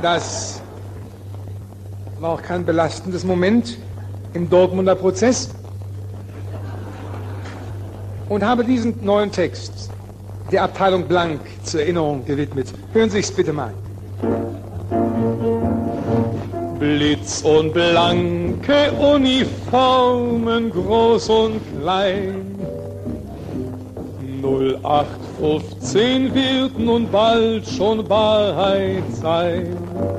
Das war auch kein belastendes Moment im Dortmunder Prozess. Und habe diesen neuen Text der Abteilung Blank zur Erinnerung gewidmet. Hören Sie sich's bitte mal. Blitz und blanke Uniformen, groß und klein. 0815 wird nun bald schon Wahrheit sein.